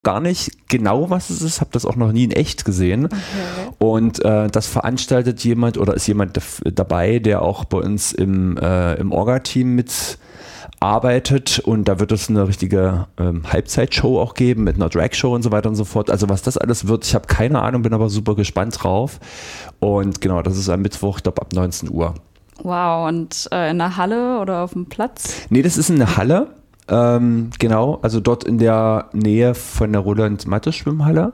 gar nicht genau, was es ist, habe das auch noch nie in echt gesehen. Okay. Und das veranstaltet jemand oder ist jemand dabei, der auch bei uns im Orga-Team mitarbeitet, und da wird es eine richtige Halbzeitshow auch geben mit einer Drag-Show und so weiter und so fort. Also was das alles wird, ich habe keine Ahnung, bin aber super gespannt drauf. Und genau, das ist am Mittwoch, ich glaube ab 19 Uhr. Wow, und in der Halle oder auf dem Platz? Nee, das ist in der Halle. Genau, also dort in der Nähe von der Roland-Mattes-Schwimmhalle.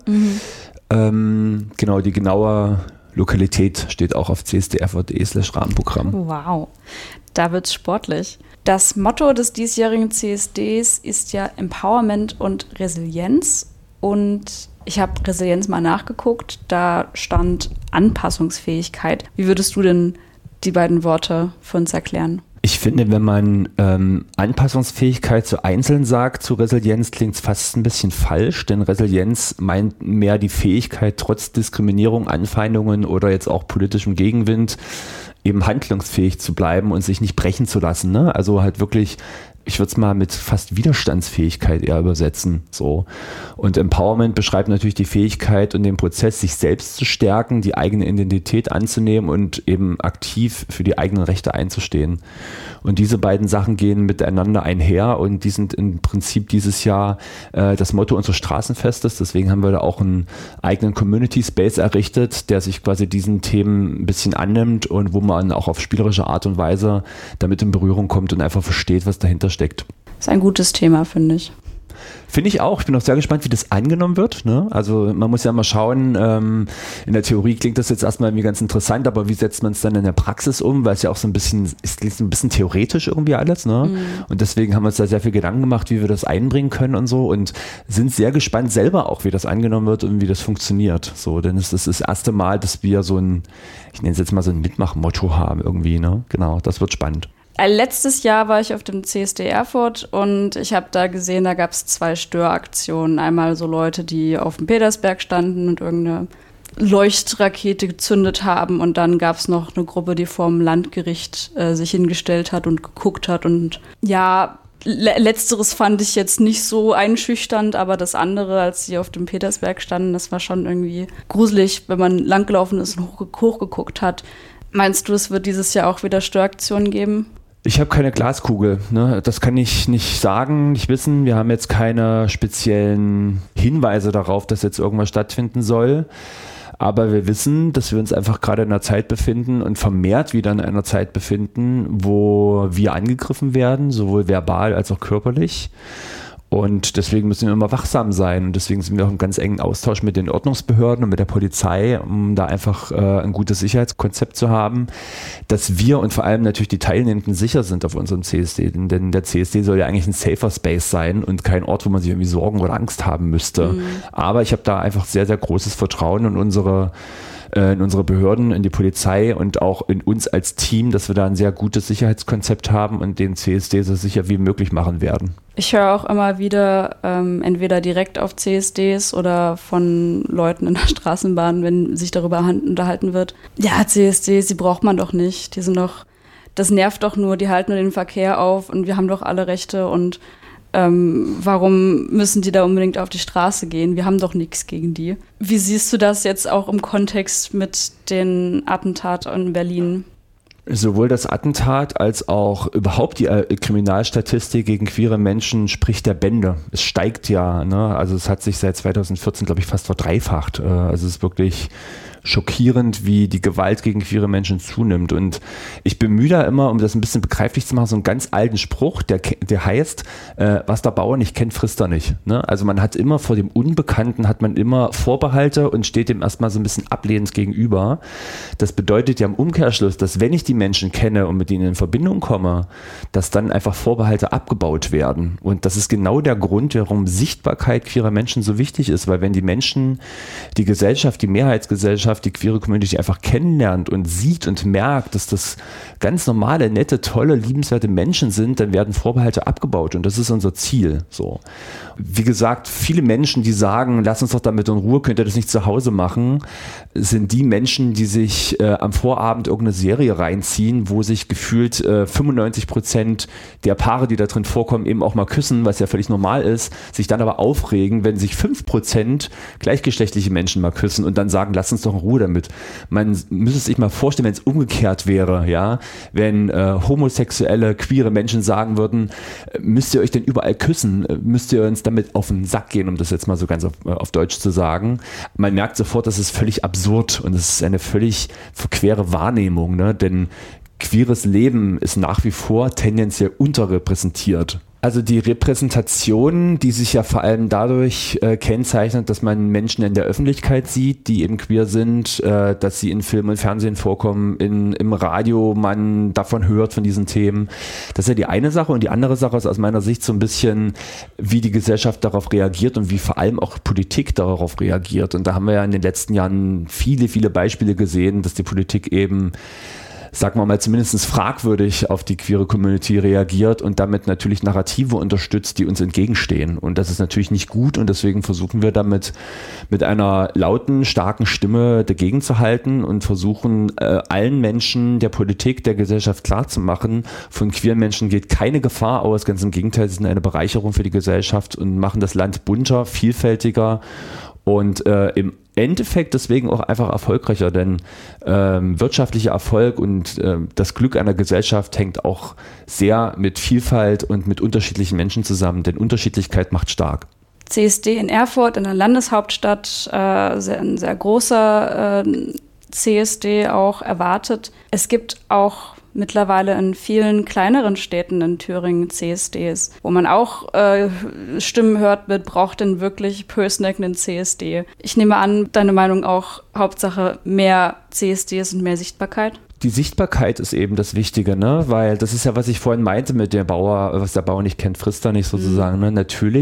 Genau, die genaue Lokalität steht auch auf csdfv.de/Rahmenprogramm. Wow, da wird's sportlich. Das Motto des diesjährigen CSDs ist ja Empowerment und Resilienz. Und ich habe Resilienz mal nachgeguckt, da stand Anpassungsfähigkeit. Wie würdest du denn die beiden Worte für uns erklären? Ich finde, wenn man Anpassungsfähigkeit so einzeln sagt zu Resilienz, klingt es fast ein bisschen falsch, denn Resilienz meint mehr die Fähigkeit, trotz Diskriminierung, Anfeindungen oder jetzt auch politischem Gegenwind eben handlungsfähig zu bleiben und sich nicht brechen zu lassen. Ne? Also halt wirklich, ich würde es mal mit fast Widerstandsfähigkeit eher übersetzen. So. Und Empowerment beschreibt natürlich die Fähigkeit und den Prozess, sich selbst zu stärken, die eigene Identität anzunehmen und eben aktiv für die eigenen Rechte einzustehen. Und diese beiden Sachen gehen miteinander einher, und die sind im Prinzip dieses Jahr das Motto unseres Straßenfestes. Deswegen haben wir da auch einen eigenen Community Space errichtet, der sich quasi diesen Themen ein bisschen annimmt und wo man auch auf spielerische Art und Weise damit in Berührung kommt und einfach versteht, was dahinter steckt. Das ist ein gutes Thema, finde ich. Finde ich auch. Ich bin auch sehr gespannt, wie das angenommen wird. Ne? Also man muss ja mal schauen, in der Theorie klingt das jetzt erstmal irgendwie ganz interessant, aber wie setzt man es dann in der Praxis um? Weil es ja auch so ein bisschen, es klingt so ein bisschen theoretisch irgendwie alles. Ne? Und deswegen haben wir uns da sehr viel Gedanken gemacht, wie wir das einbringen können und so, und sind sehr gespannt selber auch, wie das angenommen wird und wie das funktioniert. So, denn es ist das erste Mal, dass wir so ein, ich nenne es jetzt mal so ein Mitmach-Motto haben irgendwie. Ne? Genau, das wird spannend. Letztes Jahr war ich auf dem CSD Erfurt und ich habe da gesehen, da gab es 2 Störaktionen. Einmal so Leute, die auf dem Petersberg standen und irgendeine Leuchtrakete gezündet haben, und dann gab es noch eine Gruppe, die vorm Landgericht sich hingestellt hat und geguckt hat. Und ja, letzteres fand ich jetzt nicht so einschüchternd, aber das andere, als sie auf dem Petersberg standen, das war schon irgendwie gruselig, wenn man langgelaufen ist und hochgeguckt hat. Meinst du, es wird dieses Jahr auch wieder Störaktionen geben? Ich habe keine Glaskugel, ne? Das kann ich nicht sagen, nicht wissen. Wir haben jetzt keine speziellen Hinweise darauf, dass jetzt irgendwas stattfinden soll. Aber wir wissen, dass wir uns einfach gerade in einer Zeit befinden und vermehrt wieder in einer Zeit befinden, wo wir angegriffen werden, sowohl verbal als auch körperlich. Und deswegen müssen wir immer wachsam sein, und deswegen sind wir auch im ganz engen Austausch mit den Ordnungsbehörden und mit der Polizei, um da einfach ein gutes Sicherheitskonzept zu haben, dass wir und vor allem natürlich die Teilnehmenden sicher sind auf unserem CSD, denn der CSD soll ja eigentlich ein safer Space sein und kein Ort, wo man sich irgendwie Sorgen oder Angst haben müsste. Aber ich habe da einfach sehr, sehr großes Vertrauen in unsere Behörden, in die Polizei und auch in uns als Team, dass wir da ein sehr gutes Sicherheitskonzept haben und den CSD so sicher wie möglich machen werden. Ich höre auch immer wieder, entweder direkt auf CSDs oder von Leuten in der Straßenbahn, wenn sich darüber unterhalten wird. Ja, CSDs, die braucht man doch nicht. Die sind doch, das nervt doch nur, die halten nur den Verkehr auf und wir haben doch alle Rechte, und warum müssen die da unbedingt auf die Straße gehen? Wir haben doch nichts gegen die. Wie siehst du das jetzt auch im Kontext mit den Attentaten in Berlin? Sowohl das Attentat als auch überhaupt die Kriminalstatistik gegen queere Menschen spricht der Bände. Es steigt ja, ne? Also es hat sich seit 2014, glaube ich, fast verdreifacht. Also es ist wirklich schockierend, wie die Gewalt gegen queere Menschen zunimmt. Und ich bemühe da immer, um das ein bisschen begreiflich zu machen, so einen ganz alten Spruch, der heißt, was der Bauer nicht kennt, frisst er nicht. Ne? Also man hat immer vor dem Unbekannten, hat man immer Vorbehalte und steht dem erstmal so ein bisschen ablehnend gegenüber. Das bedeutet ja im Umkehrschluss, dass wenn ich die Menschen kenne und mit ihnen in Verbindung komme, dass dann einfach Vorbehalte abgebaut werden. Und das ist genau der Grund, warum Sichtbarkeit queerer Menschen so wichtig ist, weil wenn die Menschen, die Gesellschaft, die Mehrheitsgesellschaft Gesellschaft die queere Community einfach kennenlernt und sieht und merkt, dass das ganz normale, nette, tolle, liebenswerte Menschen sind, dann werden Vorbehalte abgebaut und das ist unser Ziel. So. Wie gesagt, viele Menschen, die sagen, lass uns doch damit in Ruhe, könnt ihr das nicht zu Hause machen, sind die Menschen, die sich am Vorabend irgendeine Serie reinziehen, wo sich gefühlt 95% der Paare, die da drin vorkommen, eben auch mal küssen, was ja völlig normal ist, sich dann aber aufregen, wenn sich 5% gleichgeschlechtliche Menschen mal küssen und dann sagen, lass uns doch in Ruhe damit. Man müsste sich mal vorstellen, wenn es umgekehrt wäre, ja, wenn homosexuelle, queere Menschen sagen würden, müsst ihr euch denn überall küssen, müsst ihr uns damit auf den Sack gehen, um das jetzt mal so ganz auf Deutsch zu sagen. Man merkt sofort, das ist völlig absurd und es ist eine völlig verquere Wahrnehmung, ne? Denn queeres Leben ist nach wie vor tendenziell unterrepräsentiert. Also die Repräsentation, die sich ja vor allem dadurch kennzeichnet, dass man Menschen in der Öffentlichkeit sieht, die eben queer sind, dass sie in Film und Fernsehen vorkommen, im Radio man davon hört, von diesen Themen. Das ist ja die eine Sache und die andere Sache ist aus meiner Sicht so ein bisschen, wie die Gesellschaft darauf reagiert und wie vor allem auch Politik darauf reagiert. Und da haben wir ja in den letzten Jahren viele, viele Beispiele gesehen, dass die Politik eben, sagen wir mal, zumindest fragwürdig auf die queere Community reagiert und damit natürlich Narrative unterstützt, die uns entgegenstehen. Und das ist natürlich nicht gut und deswegen versuchen wir damit mit einer lauten, starken Stimme dagegen zu halten und versuchen allen Menschen, der Politik, der Gesellschaft klarzumachen, von queeren Menschen geht keine Gefahr aus, ganz im Gegenteil, sie sind eine Bereicherung für die Gesellschaft und machen das Land bunter, vielfältiger und im Endeffekt deswegen auch einfach erfolgreicher, denn wirtschaftlicher Erfolg und das Glück einer Gesellschaft hängt auch sehr mit Vielfalt und mit unterschiedlichen Menschen zusammen, denn Unterschiedlichkeit macht stark. CSD in Erfurt, in der Landeshauptstadt, ein sehr großer CSD auch erwartet. Es gibt auch mittlerweile in vielen kleineren Städten in Thüringen CSDs, wo man auch Stimmen hört mit, braucht denn wirklich Pößneck einen CSD? Ich nehme an, deine Meinung auch, Hauptsache mehr CSDs und mehr Sichtbarkeit? Die Sichtbarkeit ist eben das Wichtige, ne? Weil das ist ja, was ich vorhin meinte mit der Bauer, was der Bauer nicht kennt, frisst er nicht sozusagen. Ne?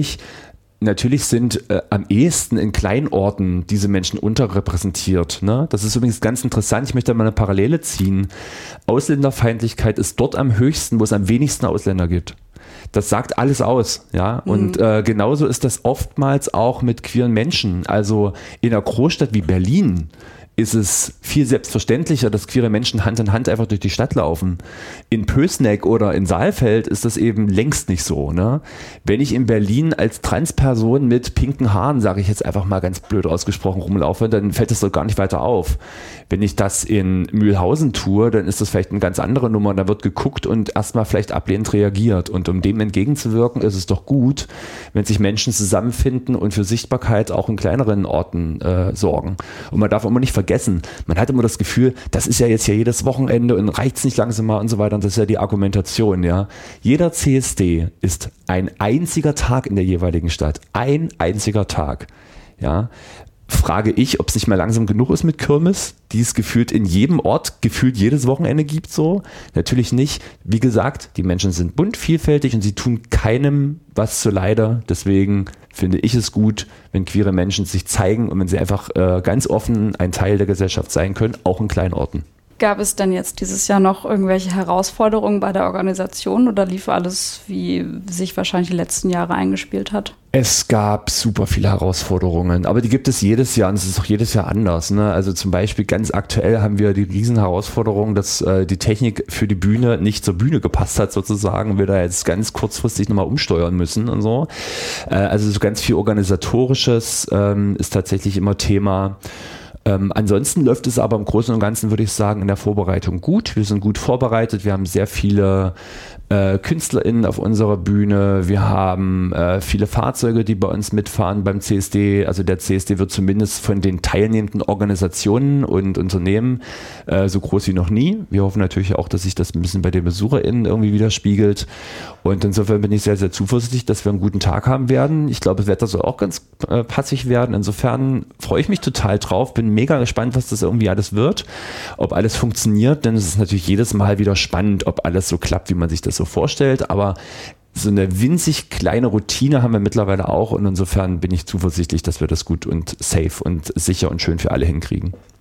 Natürlich sind am ehesten in Kleinorten diese Menschen unterrepräsentiert. Ne? Das ist übrigens ganz interessant. Ich möchte da mal eine Parallele ziehen. Ausländerfeindlichkeit ist dort am höchsten, wo es am wenigsten Ausländer gibt. Das sagt alles aus. Ja? Und genauso ist das oftmals auch mit queeren Menschen. Also in einer Großstadt wie Berlin ist es viel selbstverständlicher, dass queere Menschen Hand in Hand einfach durch die Stadt laufen. In Pößneck oder in Saalfeld ist das eben längst nicht so. Ne? Wenn ich in Berlin als Transperson mit pinken Haaren, sage ich jetzt einfach mal ganz blöd ausgesprochen, rumlaufe, dann fällt das doch gar nicht weiter auf. Wenn ich das in Mühlhausen tue, dann ist das vielleicht eine ganz andere Nummer. Da wird geguckt und erstmal vielleicht ablehnend reagiert. Und um dem entgegenzuwirken, ist es doch gut, wenn sich Menschen zusammenfinden und für Sichtbarkeit auch in kleineren Orten sorgen. Und man darf immer nicht vergessen, man hat immer das Gefühl, das ist ja jetzt hier jedes Wochenende und reicht es nicht langsam mal und so weiter. Und das ist ja die Argumentation. Ja. Jeder CSD ist ein einziger Tag in der jeweiligen Stadt. Ein einziger Tag. Ja. Frage ich, ob es nicht mal langsam genug ist mit Kirmes, die es gefühlt in jedem Ort, gefühlt jedes Wochenende gibt so. Natürlich nicht. Wie gesagt, die Menschen sind bunt, vielfältig und sie tun keinem was zuleide. Deswegen finde ich es gut, wenn queere Menschen sich zeigen und wenn sie einfach ganz offen ein Teil der Gesellschaft sein können, auch in kleinen Orten. Gab es denn jetzt dieses Jahr noch irgendwelche Herausforderungen bei der Organisation oder lief alles, wie sich wahrscheinlich die letzten Jahre eingespielt hat? Es gab super viele Herausforderungen, aber die gibt es jedes Jahr und es ist auch jedes Jahr anders. Ne? Also zum Beispiel ganz aktuell haben wir die Riesenherausforderung, dass die Technik für die Bühne nicht zur Bühne gepasst hat sozusagen und wir da jetzt ganz kurzfristig nochmal umsteuern müssen und so. Also so ganz viel Organisatorisches ist tatsächlich immer Thema. Ansonsten läuft es aber im Großen und Ganzen, würde ich sagen, in der Vorbereitung gut. Wir sind gut vorbereitet. Wir haben sehr viele KünstlerInnen auf unserer Bühne. Wir haben viele Fahrzeuge, die bei uns mitfahren beim CSD. Also der CSD wird zumindest von den teilnehmenden Organisationen und Unternehmen so groß wie noch nie. Wir hoffen natürlich auch, dass sich das ein bisschen bei den BesucherInnen irgendwie widerspiegelt. Und insofern bin ich sehr, sehr zuversichtlich, dass wir einen guten Tag haben werden. Ich glaube, das Wetter soll auch ganz passig werden. Insofern freue ich mich total drauf. Bin mega gespannt, was das irgendwie alles wird. Ob alles funktioniert, denn es ist natürlich jedes Mal wieder spannend, ob alles so klappt, wie man sich das so vorstellt. Aber so eine winzig kleine Routine haben wir mittlerweile auch. Und insofern bin ich zuversichtlich, dass wir das gut und safe und sicher und schön für alle hinkriegen.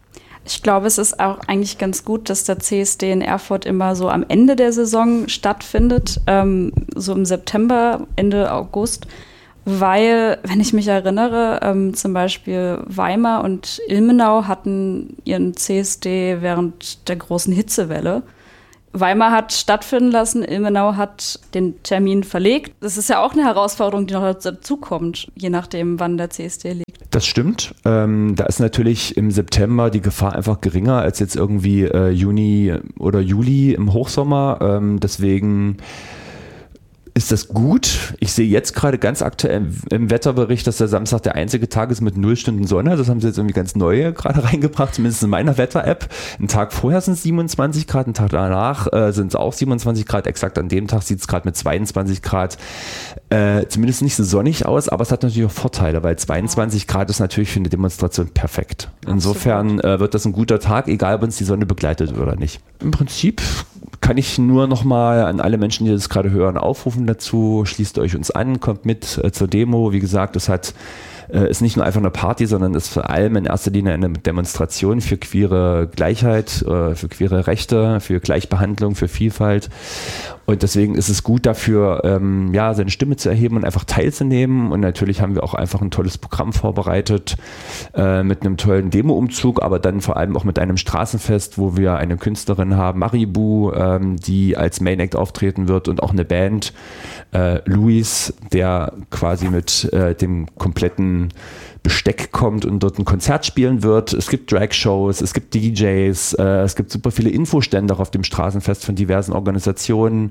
Ich glaube, es ist auch eigentlich ganz gut, dass der CSD in Erfurt immer so am Ende der Saison stattfindet, so im September, Ende August, weil, wenn ich mich erinnere, zum Beispiel Weimar und Ilmenau hatten ihren CSD während der großen Hitzewelle. Weimar hat stattfinden lassen, Ilmenau hat den Termin verlegt. Das ist ja auch eine Herausforderung, die noch dazukommt, je nachdem, wann der CSD liegt. Das stimmt. Da ist natürlich im September die Gefahr einfach geringer als jetzt irgendwie Juni oder Juli im Hochsommer. Deswegen ist das gut. Ich sehe jetzt gerade ganz aktuell im Wetterbericht, dass der Samstag der einzige Tag ist mit 0 Stunden Sonne. Das haben sie jetzt irgendwie ganz neu gerade reingebracht, zumindest in meiner Wetter-App. Einen Tag vorher sind es 27 Grad, einen Tag danach sind es auch 27 Grad. Exakt an dem Tag sieht es gerade mit 22 Grad zumindest nicht so sonnig aus, aber es hat natürlich auch Vorteile, weil 22 Grad ist natürlich für eine Demonstration perfekt. Insofern wird das ein guter Tag, egal ob uns die Sonne begleitet oder nicht. Im Prinzip kann ich nur noch mal an alle Menschen, die das gerade hören, aufrufen dazu. Schließt euch uns an, kommt mit zur Demo. Wie gesagt, das ist nicht nur einfach eine Party, sondern ist vor allem in erster Linie eine Demonstration für queere Gleichheit, für queere Rechte, für Gleichbehandlung, für Vielfalt. Und deswegen ist es gut dafür, seine Stimme zu erheben und einfach teilzunehmen. Und natürlich haben wir auch einfach ein tolles Programm vorbereitet mit einem tollen Demo-Umzug, aber dann vor allem auch mit einem Straßenfest, wo wir eine Künstlerin haben, Maribu, die als Main Act auftreten wird und auch eine Band, Luis, der quasi mit dem kompletten Besteck kommt und dort ein Konzert spielen wird. Es gibt Drag-Shows, es gibt DJs, es gibt super viele Infostände auch auf dem Straßenfest von diversen Organisationen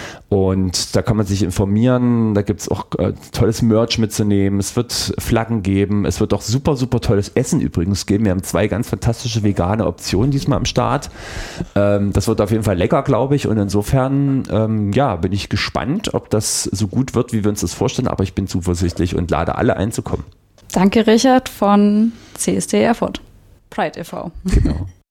und da kann man sich informieren, da gibt es auch tolles Merch mitzunehmen, es wird Flaggen geben, es wird auch super, super tolles Essen übrigens geben. Wir haben 2 ganz fantastische vegane Optionen diesmal am Start. Das wird auf jeden Fall lecker, glaube ich, und insofern bin ich gespannt, ob das so gut wird, wie wir uns das vorstellen, aber ich bin zuversichtlich und lade alle ein zu kommen. Danke, Richard von CSD Erfurt. Pride e.V. Genau.